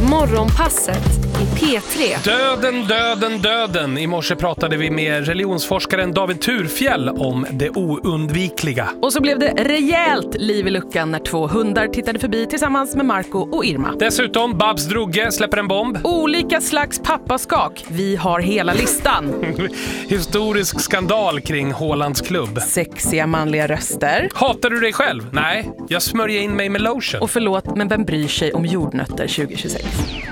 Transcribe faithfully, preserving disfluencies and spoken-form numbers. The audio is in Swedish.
Morgonpasset i P tre. Döden, döden, döden. I morse pratade vi med religionsforskaren David Turfjell om det oundvikliga. Och så blev det rejält liv i luckan när två hundar tittade förbi tillsammans med Marco och Irma. Dessutom, Babs Drugge släpper en bomb. Olika slags pappaskak. Vi har hela listan. Historisk skandal kring Hålands klubb. Sexiga manliga röster. Hatar du dig själv? Nej, jag smörjer in mig med lotion. Och förlåt, men vem bryr sig om jordnötter tjugo tjugosex?